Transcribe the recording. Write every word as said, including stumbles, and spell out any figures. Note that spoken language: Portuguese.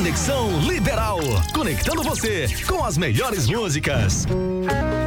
Conexão Liberal, conectando você com as melhores músicas.